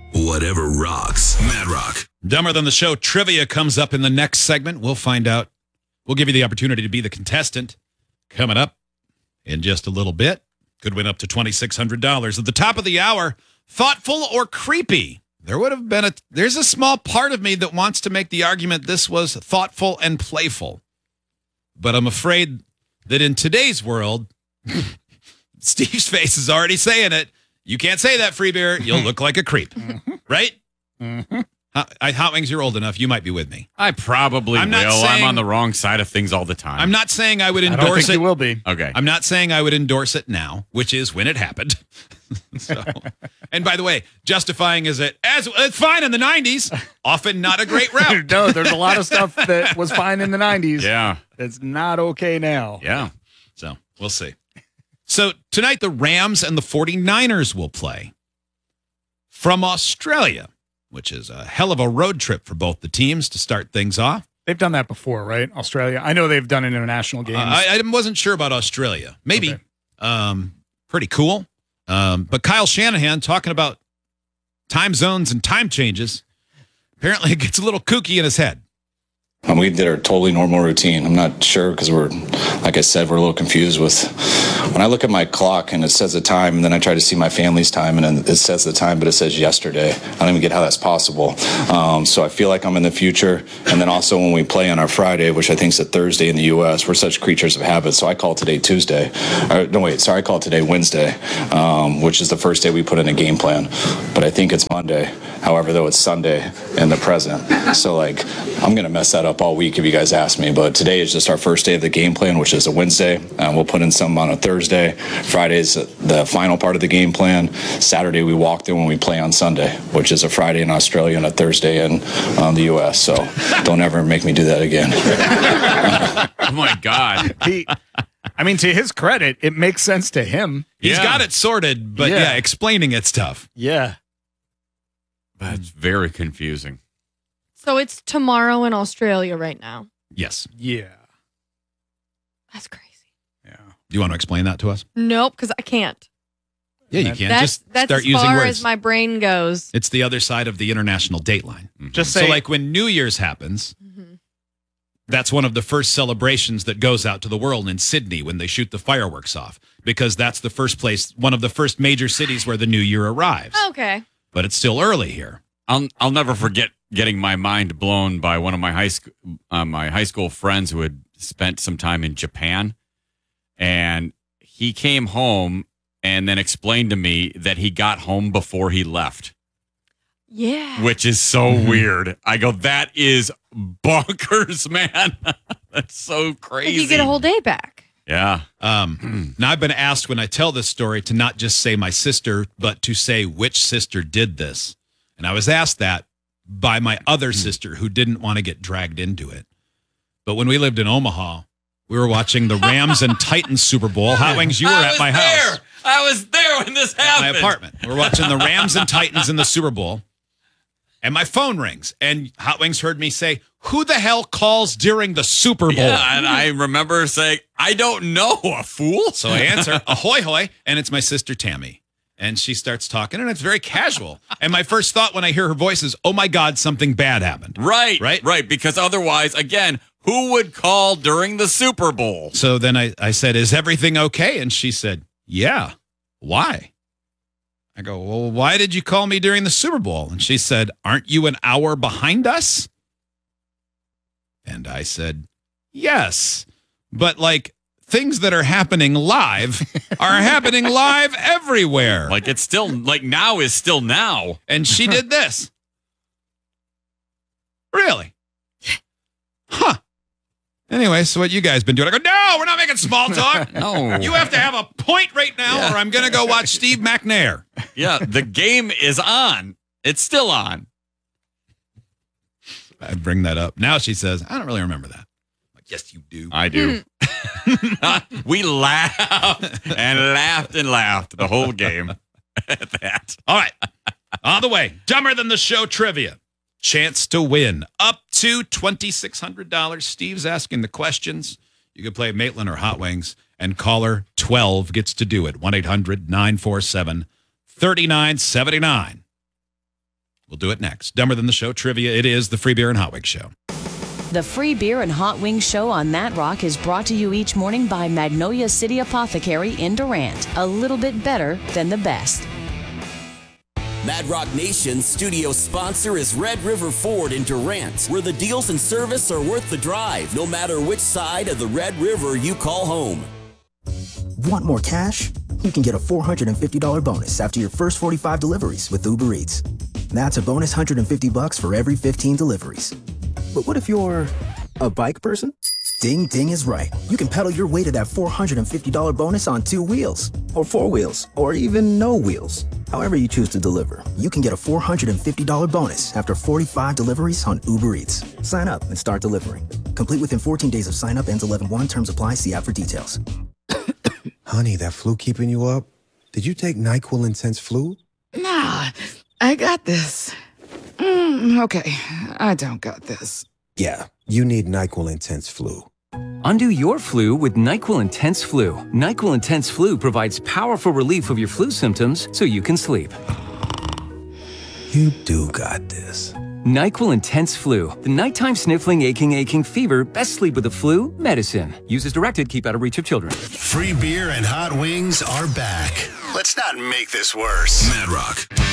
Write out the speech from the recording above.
Whatever rocks. Mad Rock. Dumber Than the Show trivia comes up in the next segment. We'll find out. We'll give you the opportunity to be the contestant coming up in just a little bit. Could win up to $2,600. At the top of the hour, thoughtful or creepy? There's a small part of me that wants to make the argument this was thoughtful and playful. But I'm afraid that in today's world, Steve's face is already saying it. You can't say that, free beer. You'll look like a creep. Right? Mm-hmm. Hot Wings, you're old enough. You might be with me. I probably will. I'm on the wrong side of things all the time. I'm not saying I would endorse I don't think it. you will be. Okay. I'm not saying I would endorse it now, which is when it happened. So, and by the way, justifying is it's fine in the 90s. Often not a great route. No, there's a lot of stuff that was fine in the 90s. Yeah. It's not okay now. Yeah. So we'll see. So tonight, the Rams and the 49ers will play from Australia, which is a hell of a road trip for both the teams to start things off. They've done that before, right? Australia. I know they've done international games. I wasn't sure about Australia. Maybe. Okay. Pretty cool. But Kyle Shanahan talking about time zones and time changes. Apparently it gets a little kooky in his head. We did our totally normal routine. I'm not sure because like I said, we're a little confused with when I look at my clock and it says the time, and then I try to see my family's time, and then it says the time, but it says yesterday. I don't even get how that's possible. So I feel like I'm in the future. And then also when we play on our Friday, which I think is a Thursday in the U.S., we're such creatures of habit. So I call today Tuesday. I call today Wednesday, which is the first day we put in a game plan. But I think it's Monday. However, though, it's Sunday in the present. So, I'm going to mess that up all week if you guys ask me. But today is just our first day of the game plan, which is a Wednesday. We'll put in some on a Thursday. Friday's the final part of the game plan. Saturday, we walk through when we play on Sunday, which is a Friday in Australia and a Thursday in the U.S. So don't ever make me do that again. Oh, my God. To his credit, it makes sense to him. He's got it sorted, but explaining it's tough. Yeah. That's very confusing. So it's tomorrow in Australia right now. Yes. Yeah. That's crazy. Yeah. Do you want to explain that to us? Nope, because I can't. Yeah, you can. That's Start as using far words. as my brain goes. It's the other side of the international date line. Mm-hmm. Just say, So when New Year's happens, that's one of the first celebrations that goes out to the world in Sydney when they shoot the fireworks off, because that's the first place, one of the first major cities where the new year arrives. Okay. But it's still early here. I'll never forget getting my mind blown by one of my high school friends who had spent some time in Japan, and he came home and then explained to me that he got home before he left. Yeah. Which is so weird. I go, that is bonkers, man. That's so crazy. You get a whole day back. Yeah. Now, I've been asked when I tell this story to not just say my sister, but to say which sister did this. And I was asked that by my other sister who didn't want to get dragged into it. But when we lived in Omaha, we were watching the Rams and Titans Super Bowl. Hot Wings, you were at my house. I was there when this happened. My apartment. We're watching the Rams and Titans in the Super Bowl. And my phone rings. And Hot Wings heard me say, who the hell calls during the Super Bowl? Yeah, and I remember saying, I don't know, a fool. So I answer, ahoy, hoy. And it's my sister, Tammy. And she starts talking, and it's very casual. And my first thought when I hear her voice is, oh, my God, something bad happened. Right. Because otherwise, again, who would call during the Super Bowl? So then I said, is everything okay? And she said, yeah. Why? I go, well, why did you call me during the Super Bowl? And she said, aren't you an hour behind us? And I said, yes. But things that are happening live are happening live everywhere. It's still, now is still now. And she did this. Really? Huh. Anyway, so what you guys been doing? I go, no, we're not making small talk. No. You have to have a point right now, or I'm going to go watch Steve McNair. Yeah, the game is on. It's still on. I bring that up. Now she says, I don't really remember that. I'm like, yes, you do. I do. We laughed and laughed and laughed the whole game at that. All right. On the way, Dumber Than the Show trivia. Chance to win up to $2,600. Steve's asking the questions. You can play Maitland or Hot Wings, and caller 12 gets to do it. 1-800-947-3979. We'll do it next. Dumber Than the Show trivia. It is the Free Beer and Hot Wings Show. The Free Beer and Hot Wings Show on That Rock is brought to you each morning by Magnolia City Apothecary in Durant. A little bit better than the best. Mad Rock Nation's studio sponsor is Red River Ford in Durant, where the deals and service are worth the drive, no matter which side of the Red River you call home. Want more cash? You can get a $450 bonus after your first 45 deliveries with Uber Eats. That's a bonus $150 for every 15 deliveries. But what if you're a bike person? Ding Ding is right. You can pedal your way to that $450 bonus on 2 wheels, or 4 wheels, or even no wheels. However you choose to deliver, you can get a $450 bonus after 45 deliveries on Uber Eats. Sign up and start delivering. Complete within 14 days of sign up. Ends 11/1. Terms apply. See app for details. Honey, that flu keeping you up? Did you take NyQuil Intense Flu? Nah, I got this. Okay, I don't got this. Yeah, you need NyQuil Intense Flu. Undo your flu with NyQuil Intense Flu. NyQuil Intense Flu provides powerful relief of your flu symptoms so you can sleep. You do got this. NyQuil Intense Flu. The nighttime sniffling, aching fever. Best sleep with the flu medicine. Use as directed. Keep out of reach of children. Free beer and hot wings are back. Let's not make this worse. Mad Rock.